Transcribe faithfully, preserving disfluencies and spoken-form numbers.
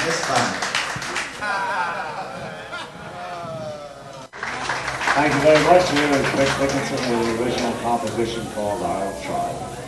this time. Thank you very much. We were quick looking at the original composition called I'll Try.